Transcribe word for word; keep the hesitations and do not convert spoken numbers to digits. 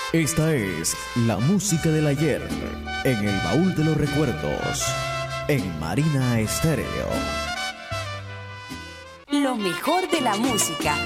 Esta es la música del ayer en el baúl de los recuerdos en Marina Estéreo. Lo mejor de la música